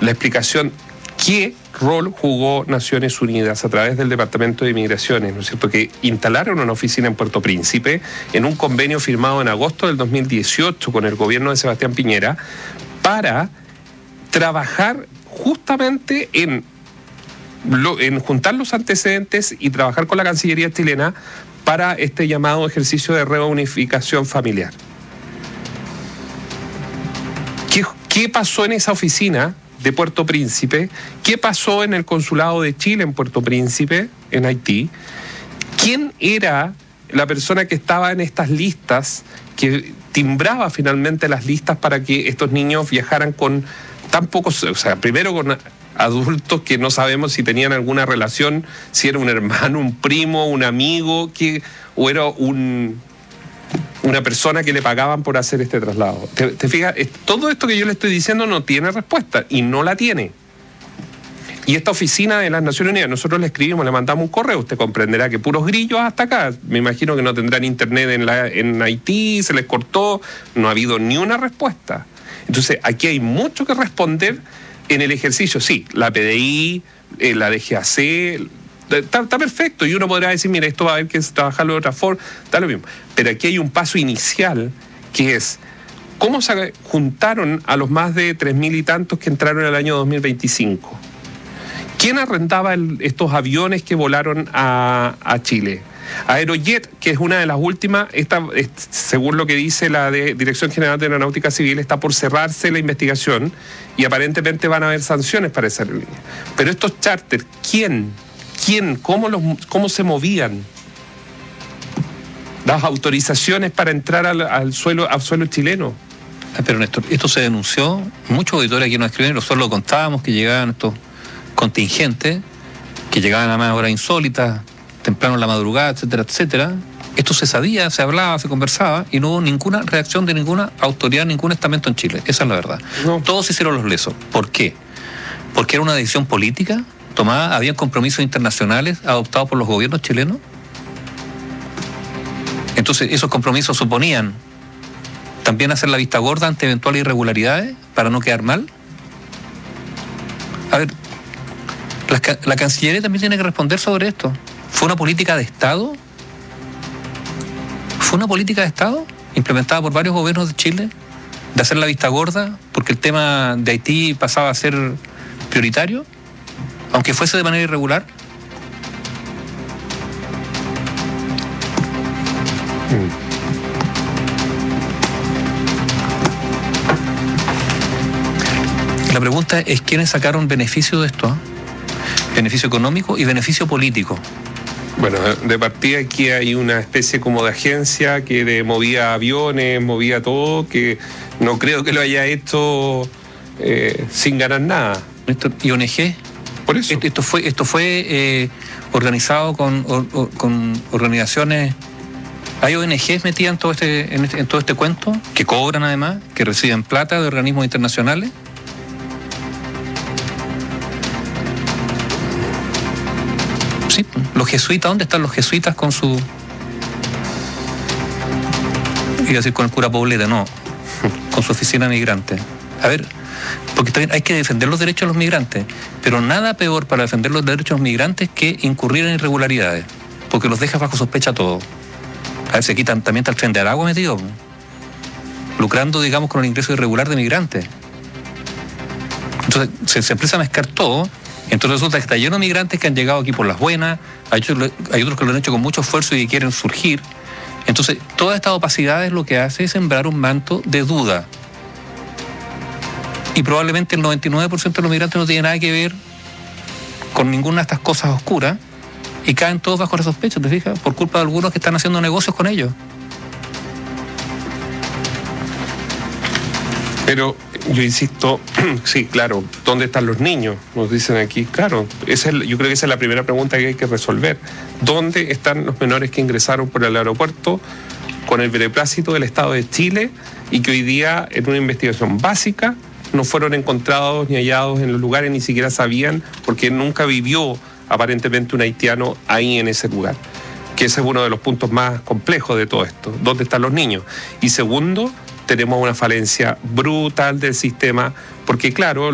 la explicación qué rol jugó Naciones Unidas a través del Departamento de Migraciones, ¿no es cierto?, que instalaron una oficina en Puerto Príncipe en un convenio firmado en agosto del 2018 con el gobierno de Sebastián Piñera para trabajar justamente en juntar los antecedentes y trabajar con la Cancillería chilena para este llamado ejercicio de reunificación familiar. ¿Qué pasó en esa oficina de Puerto Príncipe? ¿Qué pasó en el Consulado de Chile en Puerto Príncipe, en Haití? ¿Quién era la persona que estaba en estas listas, que timbraba finalmente las listas para que estos niños viajaran con tan pocos, o sea, primero con adultos que no sabemos si tenían alguna relación, si era un hermano, un primo, un amigo, o era una persona que le pagaban por hacer este traslado? ¿Te fijas? Todo esto que yo le estoy diciendo no tiene respuesta, y no la tiene. Y esta oficina de las Naciones Unidas, nosotros le escribimos, le mandamos un correo, usted comprenderá que puros grillos hasta acá. Me imagino que no tendrán internet en Haití, se les cortó, no ha habido ni una respuesta. Entonces, aquí hay mucho que responder en el ejercicio. Sí, la PDI, la DGAC, está perfecto, y uno podrá decir, mira, esto va a haber que trabajarlo de otra forma, está lo mismo. Pero aquí hay un paso inicial, que es cómo se juntaron a los más de 3.000 y tantos que entraron en el año 2025. ¿Quién arrendaba estos aviones que volaron a Chile? Aerojet, que es una de las últimas, según lo que dice la Dirección General de Aeronáutica Civil, está por cerrarse la investigación y aparentemente van a haber sanciones para esa línea. Pero estos charters, ¿quién? ¿Cómo se movían? Las autorizaciones para entrar al suelo chileno. Pero Néstor, esto se denunció, muchos auditores aquí nos escriben, nosotros lo contábamos, que llegaban estos contingentes, que llegaban a más horas insólitas, temprano en la madrugada, etcétera, etcétera. Esto se sabía, se hablaba, se conversaba, y no hubo ninguna reacción de ninguna autoridad, ningún estamento en Chile. Esa es la verdad. No. Todos hicieron los lesos. ¿Por qué? Porque era una decisión política tomada, habían compromisos internacionales adoptados por los gobiernos chilenos. Entonces, esos compromisos suponían también hacer la vista gorda ante eventuales irregularidades para no quedar mal. A ver, la Cancillería también tiene que responder sobre esto. ¿Fue una política de Estado? ¿Fue una política de Estado implementada por varios gobiernos de Chile de hacer la vista gorda porque el tema de Haití pasaba a ser prioritario, aunque fuese de manera irregular? La pregunta es quiénes sacaron beneficio de esto, beneficio económico y beneficio político. Bueno, de partida aquí hay una especie como de agencia que movía aviones, movía todo, que no creo que lo haya hecho sin ganar nada. ¿Y ONG? Por eso. Esto fue organizado con organizaciones. Hay ONGs metidas en todo este cuento, que cobran además, que reciben plata de organismos internacionales. Sí, los jesuitas, ¿dónde están los jesuitas con su... iba a decir con el cura Poblete, no, con su oficina migrante? A ver, porque también hay que defender los derechos de los migrantes, pero nada peor para defender los derechos de los migrantes que incurrir en irregularidades, porque los deja bajo sospecha todo. A ver, si aquí también está el Frente de Aragua metido, lucrando, digamos, con el ingreso irregular de migrantes. Entonces se empieza a mezclar todo. Entonces resulta que está lleno de migrantes que han llegado aquí por las buenas, hay otros que lo han hecho con mucho esfuerzo y quieren surgir. Entonces, toda esta opacidad es lo que hace es sembrar un manto de duda. Y probablemente el 99% de los migrantes no tiene nada que ver con ninguna de estas cosas oscuras y caen todos bajo la sospecha, ¿te fijas? Por culpa de algunos que están haciendo negocios con ellos. Pero yo insisto, sí, claro, ¿dónde están los niños? Nos dicen aquí, claro, yo creo que esa es la primera pregunta que hay que resolver. ¿Dónde están los menores que ingresaron por el aeropuerto con el beneplácito del Estado de Chile y que hoy día, en una investigación básica, no fueron encontrados ni hallados en los lugares, ni siquiera sabían, porque nunca vivió aparentemente un haitiano ahí en ese lugar? Que ese es uno de los puntos más complejos de todo esto. ¿Dónde están los niños? Y segundo, tenemos una falencia brutal del sistema, porque claro,